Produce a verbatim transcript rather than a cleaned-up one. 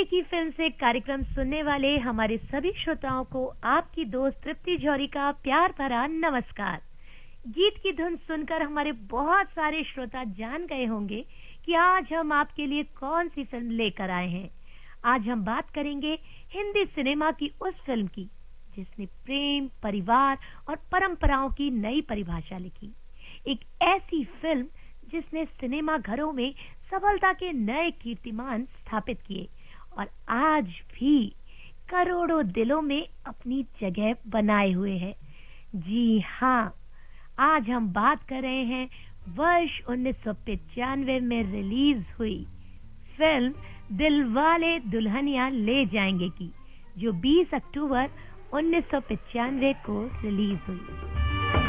की फिल्म से कार्यक्रम सुनने वाले हमारे सभी श्रोताओं को आपकी दोस्त तृप्ति जौहरी का प्यार भरा नमस्कार। गीत की धुन सुनकर हमारे बहुत सारे श्रोता जान गए होंगे कि आज हम आपके लिए कौन सी फिल्म लेकर आए हैं। आज हम बात करेंगे हिंदी सिनेमा की उस फिल्म की जिसने प्रेम, परिवार और परंपराओं की नई परिभाषा लिखी। एक ऐसी फिल्म जिसने सिनेमा घरों में सफलता के नए कीर्तिमान स्थापित किए और आज भी करोड़ों दिलों में अपनी जगह बनाए हुए है। जी हाँ, आज हम बात कर रहे हैं वर्ष उन्नीस सौ पचानवे में रिलीज हुई फिल्म दिलवाले दुल्हनिया ले जाएंगे की, जो बीस अक्टूबर उन्नीस सौ पचानवे को रिलीज हुई।